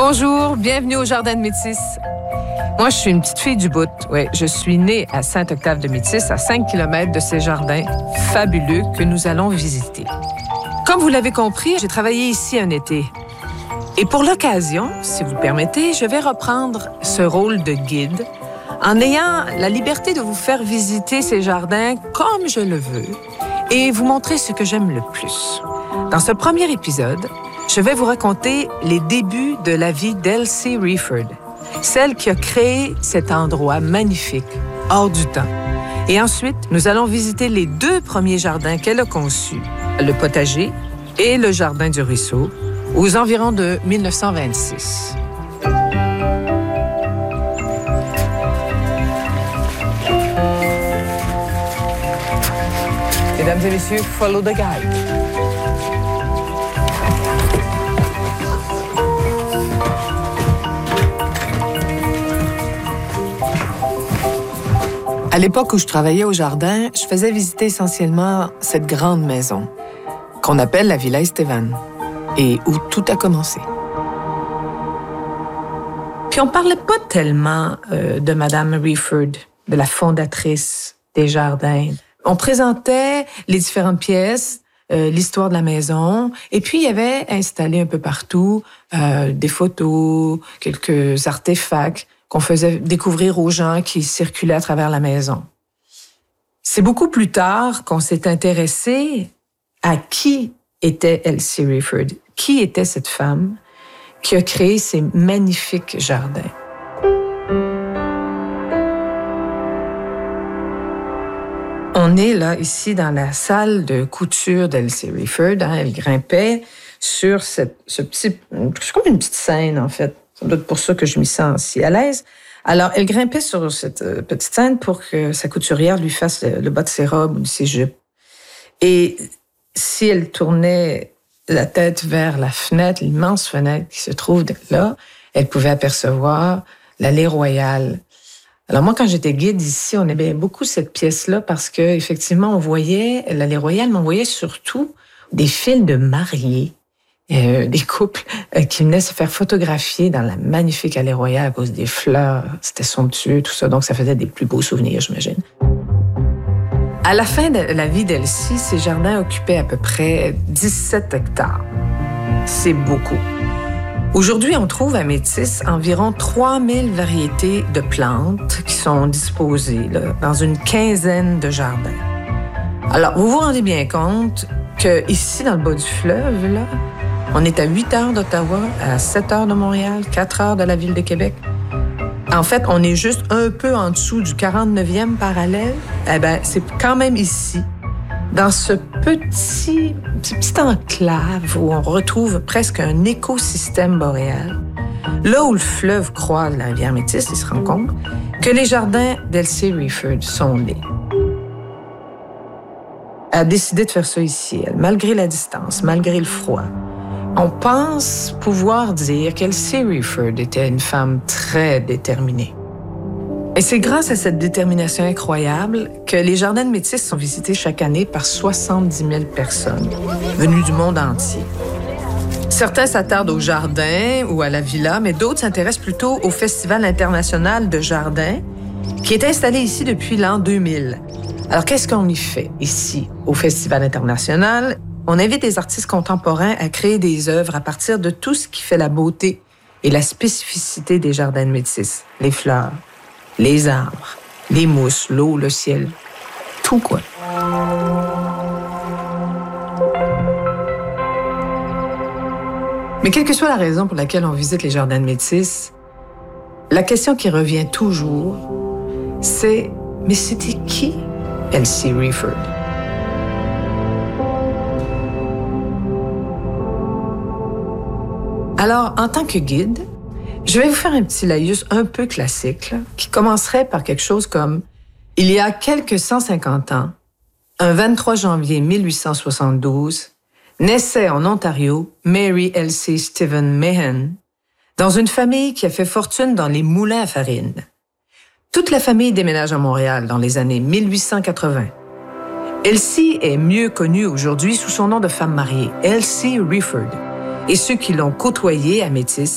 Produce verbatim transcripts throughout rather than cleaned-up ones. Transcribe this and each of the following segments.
Bonjour, bienvenue au Jardin de Métis. Moi, je suis une petite fille du bout. Oui, je suis née à Sainte-Octave-de-Métis, à cinq kilomètres de ces jardins fabuleux que nous allons visiter. Comme vous l'avez compris, j'ai travaillé ici un été. Et pour l'occasion, si vous le permettez, je vais reprendre ce rôle de guide en ayant la liberté de vous faire visiter ces jardins comme je le veux et vous montrer ce que j'aime le plus. Dans ce premier épisode, je vais vous raconter les débuts de la vie d'Elsie Rieford, celle qui a créé cet endroit magnifique, hors du temps. Et ensuite, nous allons visiter les deux premiers jardins qu'elle a conçus, le potager et le jardin du ruisseau, aux environs de mille neuf cent vingt-six. Mesdames et messieurs, follow the guide. À l'époque où je travaillais au jardin, je faisais visiter essentiellement cette grande maison qu'on appelle la Villa Estevan et où tout a commencé. Puis on parlait pas tellement euh, de Madame Rieford, de la fondatrice des jardins. On présentait les différentes pièces, euh, l'histoire de la maison, et puis il y avait installé un peu partout euh, des photos, quelques artefacts qu'on faisait découvrir aux gens qui circulaient à travers la maison. C'est beaucoup plus tard qu'on s'est intéressé à qui était Elsie Rieford, qui était cette femme qui a créé ces magnifiques jardins. On est là, ici, dans la salle de couture d'Elsie Rieford. Hein, elle grimpait sur cette, ce petit... C'est comme une petite scène, en fait. C'est peut-être pour ça que je m'y sens si à l'aise. Alors, elle grimpait sur cette petite scène pour que sa couturière lui fasse le, le bas de ses robes ou de ses jupes. Et si elle tournait la tête vers la fenêtre, l'immense fenêtre qui se trouve là, elle pouvait apercevoir l'allée royale. Alors moi, quand j'étais guide ici, on aimait beaucoup cette pièce-là parce que effectivement, on voyait l'allée royale, mais on voyait surtout des files de mariés. Euh, des couples euh, qui venaient se faire photographier dans la magnifique allée royale à cause des fleurs. C'était somptueux, tout ça. Donc, ça faisait des plus beaux souvenirs, j'imagine. À la fin de la vie d'Elsie, ces jardins occupaient à peu près dix-sept hectares. C'est beaucoup. Aujourd'hui, on trouve à Métis environ trois mille variétés de plantes qui sont disposées là, dans une quinzaine de jardins. Alors, vous vous rendez bien compte que ici, dans le bas du fleuve, là, on est à huit heures d'Ottawa, à sept heures de Montréal, quatre heures de la ville de Québec. En fait, on est juste un peu en dessous du quarante-neuvième parallèle. Eh bien, c'est quand même ici, dans ce petit, ce petit enclave où on retrouve presque un écosystème boréal, là où le fleuve croise la rivière Métis, il se rend compte que les jardins d'Elsie Rieford sont nés. Elle a décidé de faire ça ici, elle, malgré la distance, malgré le froid. On pense pouvoir dire qu'Elsie Rieford était une femme très déterminée. Et c'est grâce à cette détermination incroyable que les jardins de Métis sont visités chaque année par soixante-dix mille personnes venues du monde entier. Certains s'attardent au jardin ou à la villa, mais d'autres s'intéressent plutôt au Festival international de jardins qui est installé ici depuis l'an deux mille. Alors, qu'est-ce qu'on y fait ici au Festival international? On invite des artistes contemporains à créer des œuvres à partir de tout ce qui fait la beauté et la spécificité des jardins de Métis. Les fleurs, les arbres, les mousses, l'eau, le ciel. Tout, quoi. Mais quelle que soit la raison pour laquelle on visite les jardins de Métis, la question qui revient toujours, c'est « Mais c'était qui Elsie Rieford ?» Alors, en tant que guide, je vais vous faire un petit laïus un peu classique, là, qui commencerait par quelque chose comme « Il y a quelques cent cinquante ans, un vingt-trois janvier mille huit cent soixante-douze, naissait en Ontario Mary Elsie Stephen Meehan, dans une famille qui a fait fortune dans les moulins à farine. Toute la famille déménage à Montréal dans les années mille huit cent quatre-vingts. Elsie est mieux connue aujourd'hui sous son nom de femme mariée, Elsie Rieford. Et ceux qui l'ont côtoyée à Métis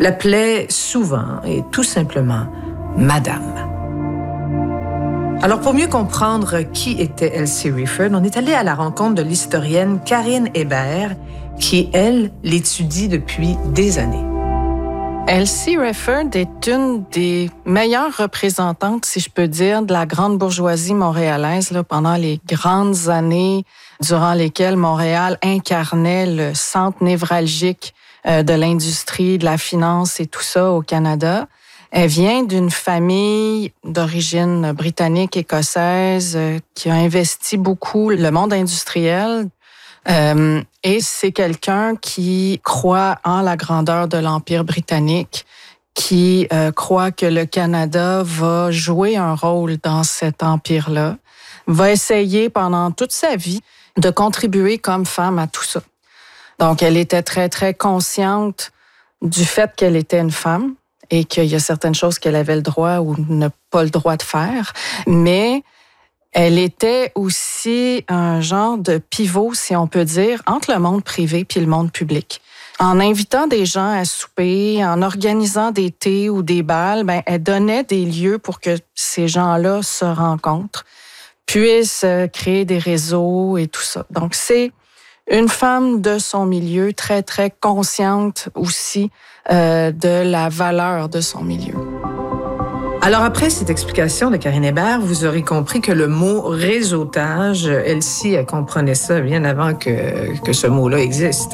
l'appelait souvent et tout simplement Madame. Alors, pour mieux comprendre qui était Elsie Rieford, on est allé à la rencontre de l'historienne Karine Hébert, qui, elle, l'étudie depuis des années. Elsie Rieford est une des meilleures représentantes, si je peux dire, de la grande bourgeoisie montréalaise là, pendant les grandes années durant lesquelles Montréal incarnait le centre névralgique euh, de l'industrie, de la finance et tout ça au Canada. Elle vient d'une famille d'origine britannique, écossaise, euh, qui a investi beaucoup le monde industriel. Euh, et c'est quelqu'un qui croit en la grandeur de l'Empire britannique, qui euh, croit que le Canada va jouer un rôle dans cet empire-là, va essayer pendant toute sa vie de contribuer comme femme à tout ça. Donc, elle était très, très consciente du fait qu'elle était une femme et qu'il y a certaines choses qu'elle avait le droit ou ne pas le droit de faire, mais elle était aussi un genre de pivot, si on peut dire, entre le monde privé puis le monde public. En invitant des gens à souper, en organisant des thés ou des bals, ben, elle donnait des lieux pour que ces gens-là se rencontrent, puissent créer des réseaux et tout ça. Donc, c'est une femme de son milieu, très, très consciente aussi euh, de la valeur de son milieu. Alors, après cette explication de Karine Hébert, vous aurez compris que le mot « réseautage », Elsie, elle comprenait ça bien avant que, que ce mot-là existe.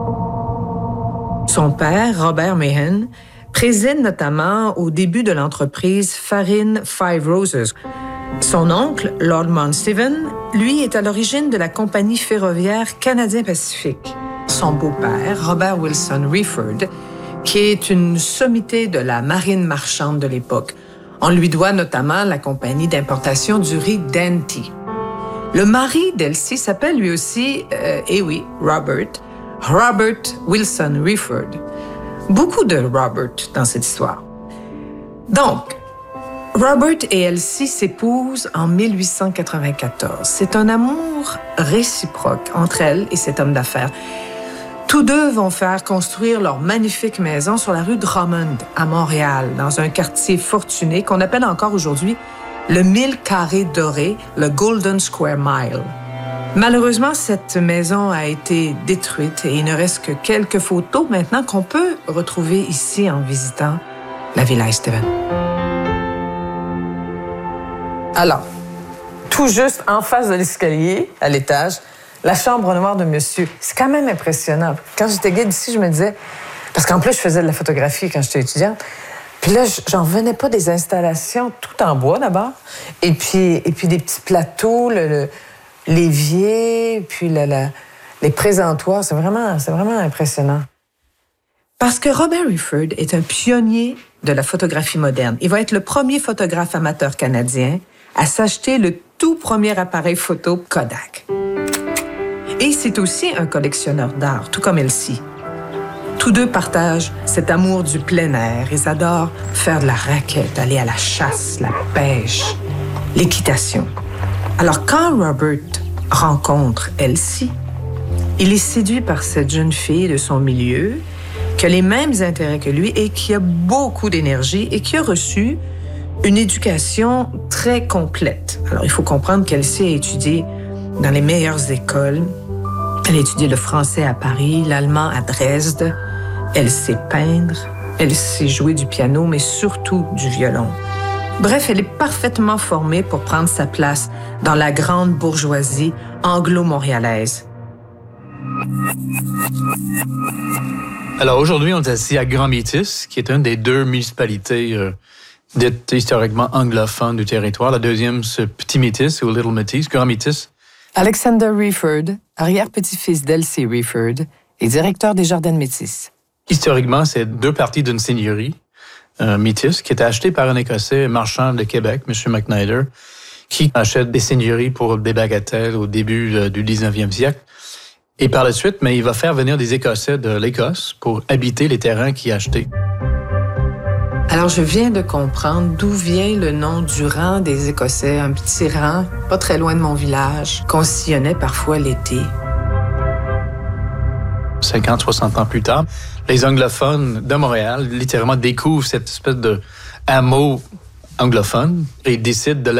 Son père, Robert Mahan, préside notamment au début de l'entreprise Farine Five Roses. Son oncle, Lord Mountstephen, lui, est à l'origine de la compagnie ferroviaire Canadien-Pacifique. Son beau-père, Robert Wilson Rieford, qui est une sommité de la marine marchande de l'époque. On lui doit notamment la compagnie d'importation du riz Danty. Le mari d'Elsie s'appelle lui aussi, euh, eh oui, Robert, Robert Wilson Rieford. Beaucoup de Robert dans cette histoire. Donc, Robert et Elsie s'épousent en mille huit cent quatre-vingt-quatorze. C'est un amour réciproque entre elle et cet homme d'affaires. Tous deux vont faire construire leur magnifique maison sur la rue Drummond, à Montréal, dans un quartier fortuné qu'on appelle encore aujourd'hui le mille carrés doré, le Golden Square Mile. Malheureusement, cette maison a été détruite et il ne reste que quelques photos maintenant qu'on peut retrouver ici en visitant la Villa Estevan. Alors, tout juste en face de l'escalier, à l'étage, la chambre noire de monsieur. C'est quand même impressionnant. Quand j'étais guide ici, je me disais... Parce qu'en plus, je faisais de la photographie quand j'étais étudiante. Puis là, j'en revenais pas des installations tout en bois, d'abord. Et puis, et puis des petits plateaux, le, le, l'évier, puis la, la, les présentoirs. C'est vraiment, c'est vraiment impressionnant. Parce que Robert Rieford est un pionnier de la photographie moderne. Il va être le premier photographe amateur canadien à s'acheter le tout premier appareil photo Kodak. Et c'est aussi un collectionneur d'art, tout comme Elsie. Tous deux partagent cet amour du plein air. Ils adorent faire de la raquette, aller à la chasse, la pêche, l'équitation. Alors, quand Robert rencontre Elsie, il est séduit par cette jeune fille de son milieu qui a les mêmes intérêts que lui et qui a beaucoup d'énergie et qui a reçu une éducation très complète. Alors, il faut comprendre qu'Elsie a étudié dans les meilleures écoles. Elle a étudié le français à Paris, l'allemand à Dresde. Elle sait peindre, elle sait jouer du piano, mais surtout du violon. Bref, elle est parfaitement formée pour prendre sa place dans la grande bourgeoisie anglo-montréalaise. Alors aujourd'hui, on est assis à Grand Métis, qui est une des deux municipalités euh, dites historiquement anglophones du territoire. La deuxième, c'est Petit Métis ou Little Métis. Grand Métis. Alexander Rieford, arrière-petit-fils d'Elsie Rieford, est directeur des Jardins de Métis. Historiquement, c'est deux parties d'une seigneurie, euh, Métis, qui était achetée par un Écossais marchand de Québec, M. McNider, qui achète des seigneuries pour des bagatelles au début euh, du dix-neuvième siècle. Et par la suite, mais il va faire venir des Écossais de l'Écosse pour habiter les terrains qu'il a achetés. Alors, je viens de comprendre d'où vient le nom du rang des Écossais, un petit rang pas très loin de mon village, qu'on sillonnait parfois l'été. cinquante, soixante ans plus tard, les anglophones de Montréal, littéralement, découvrent cette espèce de hameau anglophone et décident de